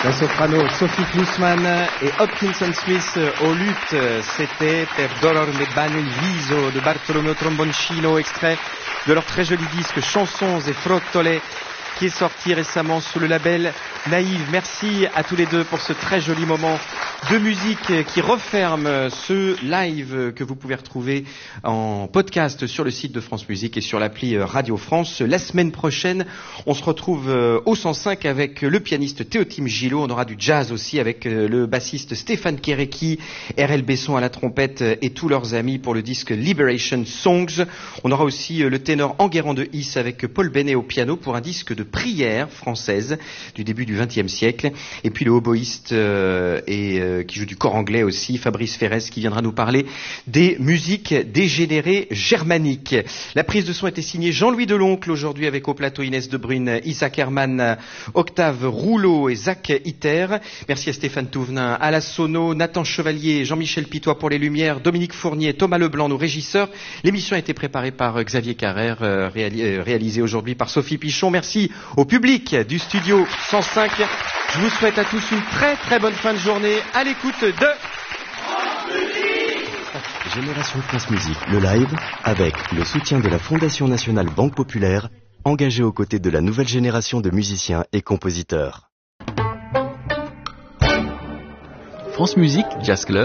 La soprano Sophie Klusman et Hopkinson Smith au luth, c'était Per dolor me bagno il viso de Bartolomeo Tromboncino, extrait de leur très joli disque Chansons et Frottole, qui est sorti récemment sous le label Naïve. Merci à tous les deux pour ce très joli moment de musique qui referme ce live que vous pouvez retrouver en podcast sur le site de France Musique et sur l'appli Radio France. La semaine prochaine, on se retrouve au 105 avec le pianiste Théotime Gillot. On aura du jazz aussi avec le bassiste Stéphane Kéréki, RL Besson à la trompette et tous leurs amis pour le disque Liberation Songs. On aura aussi le ténor Enguerrand de Is avec Paul Bennet au piano pour un disque de prière française du début du XXe siècle. Et puis le oboïste qui joue du cor anglais aussi, Fabrice Ferrès, qui viendra nous parler des musiques dégénérées germaniques. La prise de son était signée Jean-Louis Deloncle aujourd'hui avec au plateau Inès Debrune, Isaac Herman, Octave Rouleau et Zach Iter. Merci à Stéphane Touvenin, à la sono, Nathan Chevalier, Jean-Michel Pitois pour les lumières, Dominique Fournier, Thomas Leblanc, nos régisseurs. L'émission a été préparée par Xavier Carrère, réalisée aujourd'hui par Sophie Pichon. Merci au public du studio 105. Je vous souhaite à tous une très très bonne fin de journée à l'écoute de Génération France Musique, le live, avec le soutien de la Fondation Nationale Banque Populaire, engagée aux côtés de la nouvelle génération de musiciens et compositeurs. France Musique, Jazz Club.